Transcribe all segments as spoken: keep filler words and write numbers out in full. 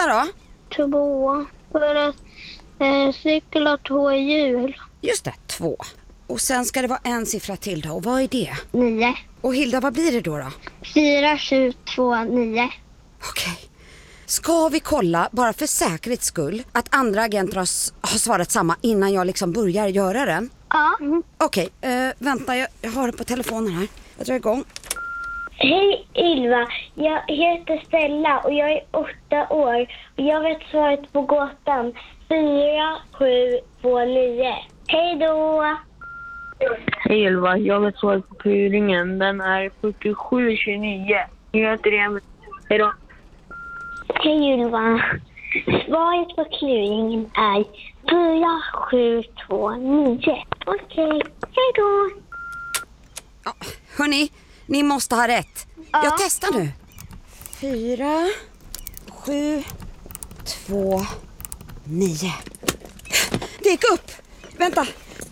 nästa då? Två. För att eh, cykel har två hjul. Just det, två. Och sen ska det vara en siffra till då. Och vad är det? Nio. Och Hilda, vad blir det då då? Fyra, sju, två, nio. Okej. Ska vi kolla, bara för säkerhets skull, att andra agenter har, s- har svarat samma innan jag liksom börjar göra den? Ja. Mm. Okej, eh, vänta, jag, jag har det på telefonen här. Jag drar igång. Hej Ylva, jag heter Stella och jag är åtta år. Och jag vet svaret på gåtan. Fyra, sju, två, nio. Hej då! Hej Ylva, jag vet svaret på kluringen. Den är fyrtiosju tjugonio. Jag heter Emil. Hej då. Hej Ylva. Svaret på kluringen är fyra, sju, två, nio. Okej, hej då! Ja, hörni, ni måste ha rätt. Ja. Jag testar nu. Fyra, sju, två, nio. Det gick upp. Vänta.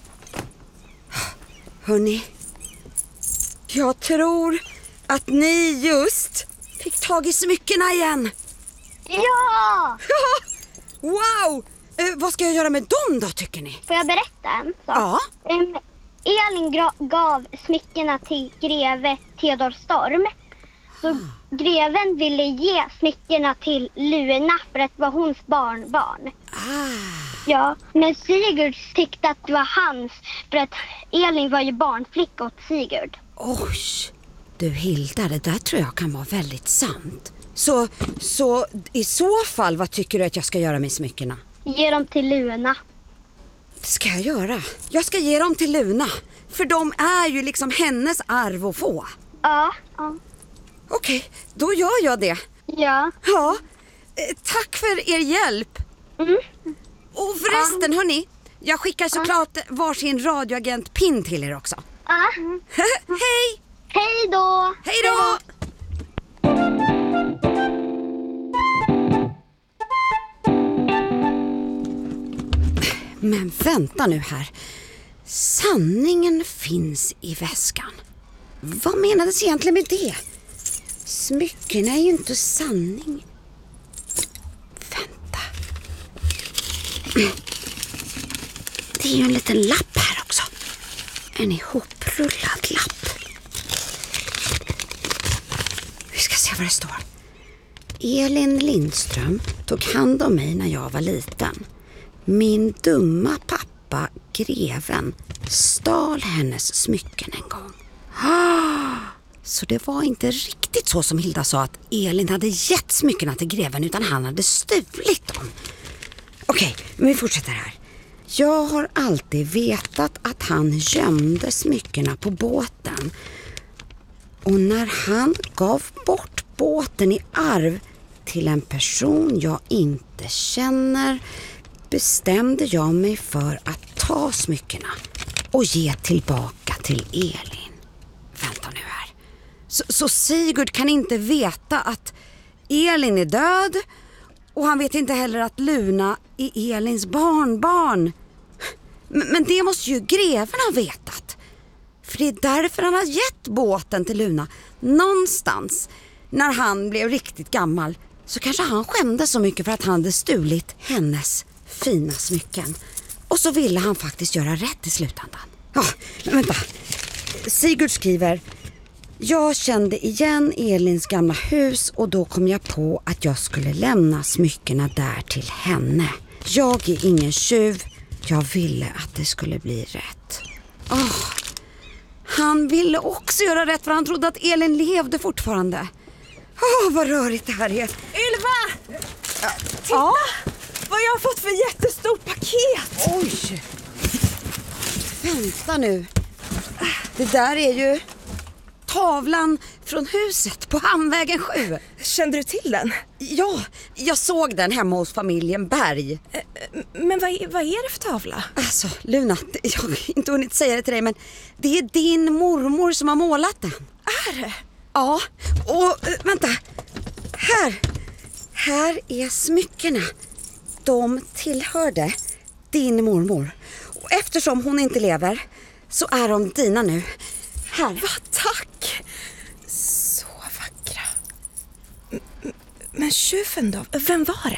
Hörni, jag tror att ni just fick tag i smyckena igen. Ja! Wow! Eh, vad ska jag göra med dem då, tycker ni? Får jag berätta en sak? Ja. Um, Elin gra- gav smyckena till greve Theodor Storm. Så greven ville ge smyckena till Luna för att det var hons barnbarn. Ah. Ja, men Sigurd tyckte att det var hans för att Elin var ju barnflicka åt Sigurd. Oj, du Hilda, det där tror jag kan vara väldigt sant. Så, så i så fall, vad tycker du att jag ska göra med smyckena? Ge dem till Luna. Det ska jag göra. Jag ska ge dem till Luna. För de är ju liksom hennes arv att få. Ja, ja. Okej, då gör jag det. Ja. Ja, eh, tack för er hjälp. Mm. Och förresten, hörni, jag skickar såklart varsin radioagent-pin till er också. Ja. Hej! Hej då! Hej då! Men vänta nu här. Sanningen finns i väskan. Vad menades egentligen med det? Smycken är ju inte sanning. Vänta. Det är ju en liten lapp här också. En ihoprullad lapp. Vi ska se vad det står. Elin Lindström tog hand om mig när jag var liten. Min dumma pappa, greven, stal hennes smycken en gång. Ah, så det var inte riktigt så som Hilda sa att Elin hade gett smyckena till greven utan han hade stulit dem. Okej, men vi fortsätter här. Jag har alltid vetat att han gömde smyckena på båten. Och när han gav bort båten i arv till en person jag inte känner bestämde jag mig för att ta smyckena och ge tillbaka till Elin. Vänta nu här. Så, så Sigurd kan inte veta att Elin är död och han vet inte heller att Luna är Elins barnbarn. Men, men det måste ju greven ha vetat. För det är därför han har gett båten till Luna. Någonstans när han blev riktigt gammal så kanske han skämde så mycket för att han hade stulit hennes fina smycken. Och så ville han faktiskt göra rätt i slutändan. Ja, men vänta. Sigurd skriver: jag kände igen Elins gamla hus och då kom jag på att jag skulle lämna smyckena där till henne. Jag är ingen tjuv. Jag ville att det skulle bli rätt. Åh, han ville också göra rätt för han trodde att Elin levde fortfarande. Åh, vad rörigt det här är. Ylva! Ja. Titta! Ja. Vad jag har fått för jättestort paket! Oj! Vänta nu. Det där är ju tavlan från huset på Hamnvägen sju. Kände du till den? Ja, jag såg den hemma hos familjen Berg. Men vad är, vad är det för tavla? Alltså, Luna, jag har inte hunnit säga det till dig, men det är din mormor som har målat den. Är det? Ja, och äh, vänta. Här. Här är smyckena. De tillhörde din mormor. Och eftersom hon inte lever så är de dina nu. Här. Vad tack! Så vackra. Men tjuven då? Vem var det?